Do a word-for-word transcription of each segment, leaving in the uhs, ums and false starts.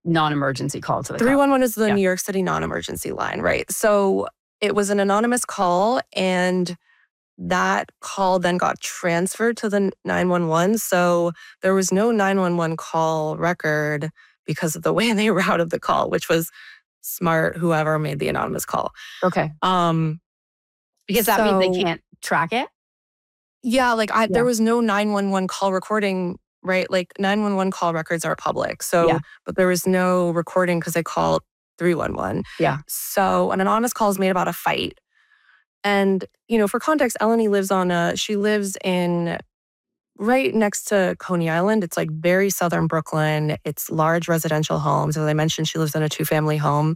non-emergency call to the three one one is the yeah. New York City non-emergency line, right? So it was an anonymous call, and that call then got transferred to the nine one one. So there was no nine one one call record because of the way they routed the call, which was smart, whoever made the anonymous call. Okay. Um, because that so, means they can't track it? Yeah, like I, Yeah. there was no nine one one call recording, right? Like nine one one call records are public. So, Yeah. but there was no recording because they called three one one. Yeah. So an anonymous call is made about a fight. And, you know, for context, Eleni lives on a, she lives in right next to Coney Island. It's like very southern Brooklyn. It's large residential homes. As I mentioned, she lives in a two-family home.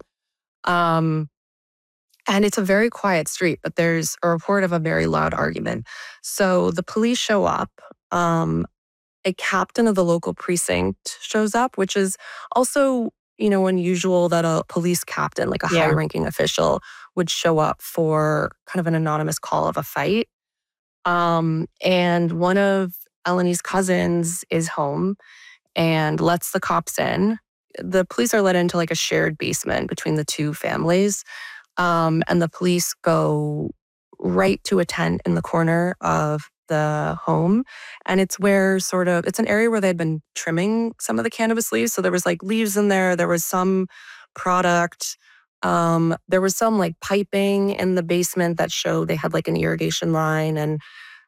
Um, and it's a very quiet street, but there's a report of a very loud argument. So the police show up. Um, a captain of the local precinct shows up, which is also, you know, unusual that a police captain, like a Yeah. high-ranking official, would show up for kind of an anonymous call of a fight. Um, and one of Eleni's cousins is home and lets the cops in. The police are let into like a shared basement between the two families. Um, and the police go right to a tent in the corner of the home. And it's where sort of, it's an area where they'd been trimming some of the cannabis leaves. So there was like leaves in there. There was some product. Um, there was some like piping in the basement that showed they had like an irrigation line. And,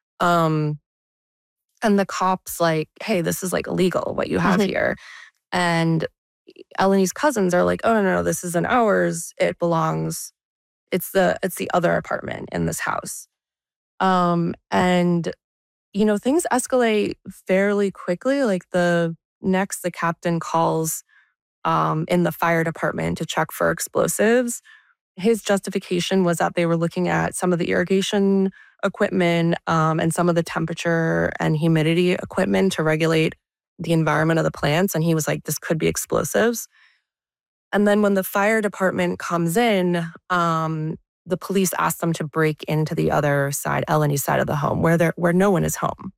um, and the cops like, hey, this is like illegal, what you have Mhm. here. And Eleni's cousins are like, oh, no, no, no, this isn't ours. It belongs, it's the, it's the other apartment in this house. Um, and, you know, things escalate fairly quickly. Like the next, the captain calls um, in the fire department to check for explosives. His justification was that they were looking at some of the irrigation equipment um, and some of the temperature and humidity equipment to regulate the environment of the plants. And he was like, this could be explosives. And then when the fire department comes in, um, the police ask them to break into the other side, Eleni's side of the home, where there where no one is home.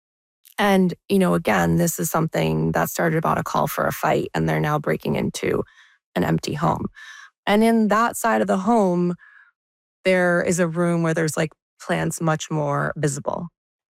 And, you know, again, this is something that started about a call for a fight, and they're now breaking into an empty home. And in that side of the home, there is a room where there's like plants much more visible.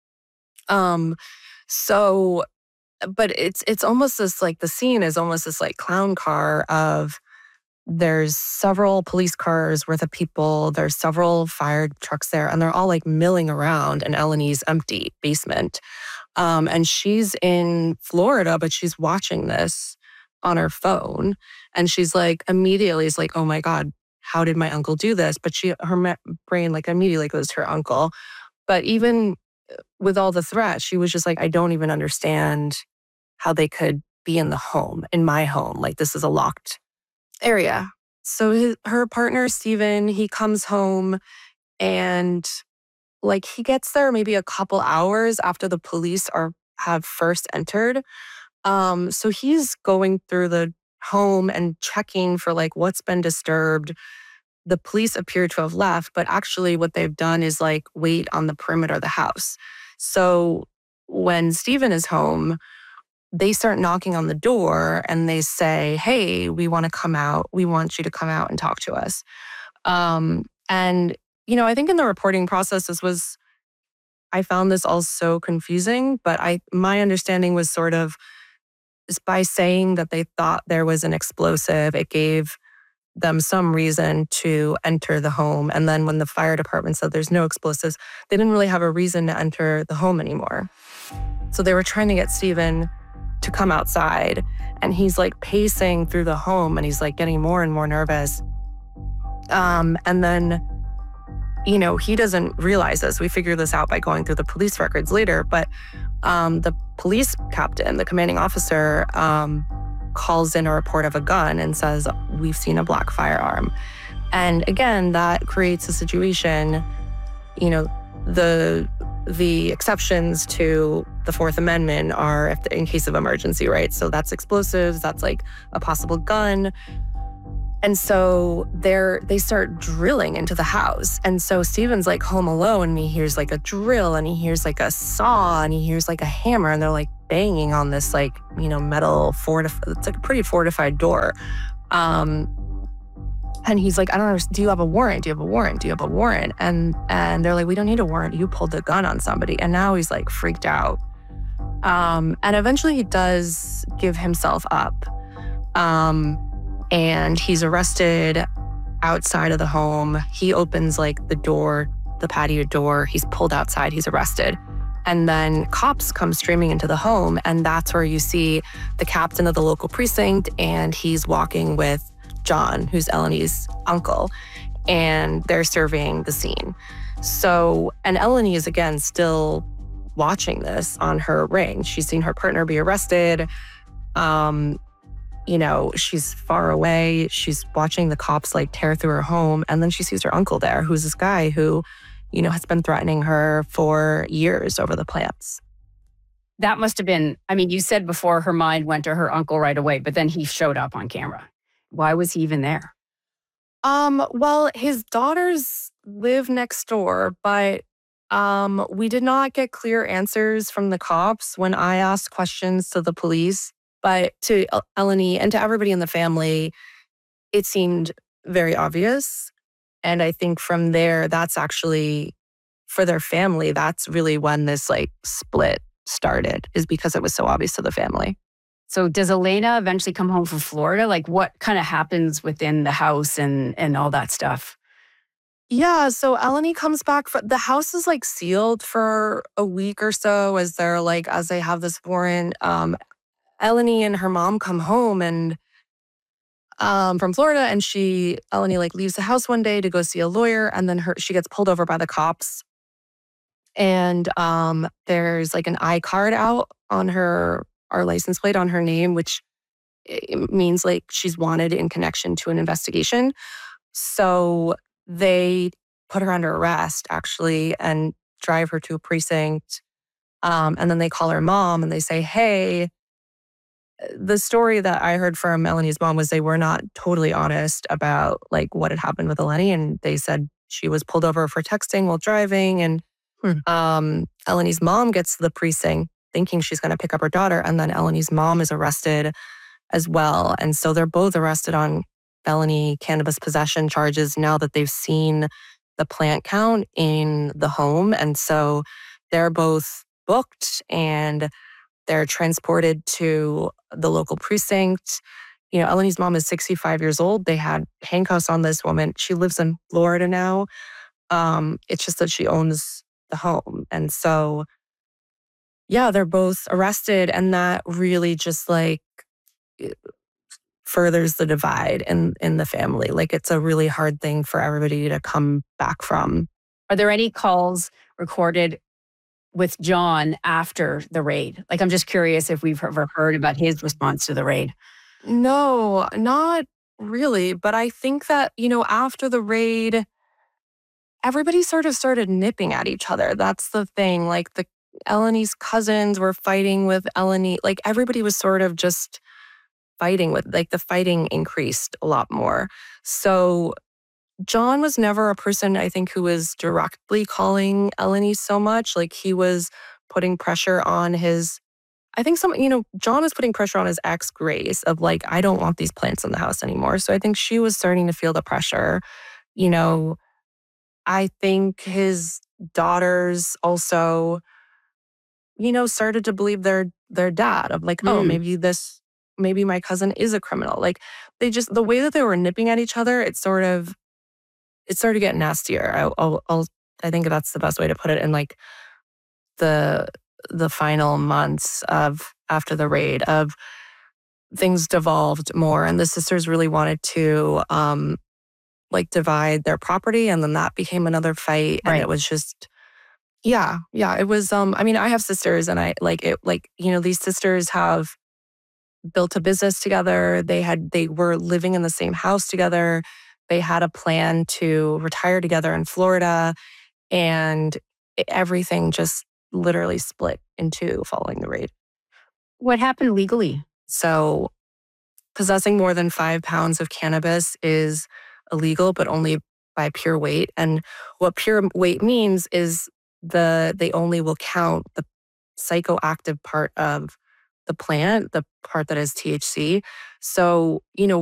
Um, so, but it's it's almost this like the scene is almost this like clown car of there's several police cars worth of people. There's several fire trucks there, and they're all like milling around in Eleni's empty basement. Um, and she's in Florida, but she's watching this on her phone. And she's like, immediately is like, oh my God, how did my uncle do this? But she, her ma- brain like immediately goes to her uncle. But even with all the threats, she was just like, I don't even understand how they could be in the home, in my home. Like this is a locked area. So his, her partner, Steven, he comes home and like he gets there maybe a couple hours after the police are have first entered. Um, so he's going through the home and checking for like what's been disturbed. The police appear to have left, but actually what they've done is like wait on the perimeter of the house. So when Steven is home, they start knocking on the door and they say, hey, we want to come out. We want you to come out and talk to us. Um, and, you know, I think in the reporting process, this was, I found this all so confusing, but I, my understanding was sort of just by saying that they thought there was an explosive, it gave them some reason to enter the home. And then when the fire department said there's no explosives, they didn't really have a reason to enter the home anymore. So they were trying to get Steven to come outside, and he's like pacing through the home and he's like getting more and more nervous. Um, and then, you know, he doesn't realize this. We figure this out by going through the police records later, but um, the police captain, the commanding officer, um, calls in a report of a gun and says, we've seen a black firearm. And again, that creates a situation, you know, the the exceptions to the Fourth Amendment are if in case of emergency, right? So that's explosives, that's like a possible gun. And so they're they start drilling into the house. And so Steven's like home alone and he hears like a drill and he hears like a saw and he hears like a hammer and they're like, banging on this like, you know, metal fortified, it's like a pretty fortified door. Um, and he's like, I don't understand. Do you have a warrant? Do you have a warrant? Do you have a warrant? And and they're like, we don't need a warrant. You pulled the gun on somebody. And now he's like freaked out. Um, and eventually he does give himself up. Um, and he's arrested outside of the home. He opens like the door, the patio door. He's pulled outside. He's arrested. And then cops come streaming into the home. And that's where you see the captain of the local precinct. And he's walking with John, who's Eleni's uncle. And they're surveying the scene. So, and Eleni is again still watching this on her ring. She's seen her partner be arrested. Um, you know, she's far away. She's watching the cops like tear through her home. And then she sees her uncle there, who's this guy who, you know, has been threatening her for years over the plants. That must have been, I mean, you said before her mind went to her uncle right away, but then he showed up on camera. Why was he even there? Um, well, his daughters live next door, but um, we did not get clear answers from the cops when I asked questions to the police. But to Eleni and to everybody in the family, it seemed very obvious. And I think from there, that's actually, for their family, that's really when this like split started, is because it was so obvious to the family. So does Elena eventually come home from Florida? Like what kind of happens within the house and, and all that stuff? Yeah, so Eleni comes back. For, the house is like sealed for a week or so as they're like, as they have this warrant. Um, Eleni and her mom come home and um, from Florida, and she, Eleni like leaves the house one day to go see a lawyer, and then her she gets pulled over by the cops. And um, there's like an iCard out on her, our license plate on her name, which means like she's wanted in connection to an investigation. So they put her under arrest actually and drive her to a precinct. Um, and then they call her mom and they say, hey, the story that I heard from Eleni's mom was they were not totally honest about like what had happened with Eleni. And they said she was pulled over for texting while driving. And hmm. um, Eleni's mom gets to the precinct thinking she's going to pick up her daughter. And then Eleni's mom is arrested as well. And so they're both arrested on felony cannabis possession charges now that they've seen the plant count in the home. And so they're both booked and they're transported to the local precinct. You know, Eleni's mom is sixty-five years old. They had handcuffs on this woman. She lives in Florida now. Um, it's just that she owns the home. And so, yeah, they're both arrested. And that really just like furthers the divide in, in the family. Like it's a really hard thing for everybody to come back from. Are there any calls recorded with John after the raid? Like, I'm just curious if we've ever heard about his response to the raid. No, not really. But I think that, you know, after the raid, everybody sort of started nipping at each other. That's the thing. Like the Eleni's cousins were fighting with Eleni. Like everybody was sort of just fighting with, like the fighting increased a lot more. So John was never a person, I think, who was directly calling Eleni so much. Like he was putting pressure on his, I think some, you know, John was putting pressure on his ex Grace of like, I don't want these plants in the house anymore. So I think she was starting to feel the pressure. You know, I think his daughters also, you know, started to believe their their dad of like, mm. oh, maybe this, maybe my cousin is a criminal. Like they just, the way that they were nipping at each other, it sort of, it started to get nastier. I, I'll, I'll, I think that's the best way to put it. In like the the final months of after the raid, of things devolved more, and the sisters really wanted to um, like divide their property, and then that became another fight, and right. It was just, yeah, yeah. It was. Um, I mean, I have sisters, and I like it. Like you know, these sisters have built a business together. They had, they were living in the same house together. They had a plan to retire together in Florida, and it, everything just literally split in two following the raid. What happened legally? So possessing more than five pounds of cannabis is illegal, but only by pure weight. And what pure weight means is the they only will count the psychoactive part of the plant, the part that is T H C. So, you know,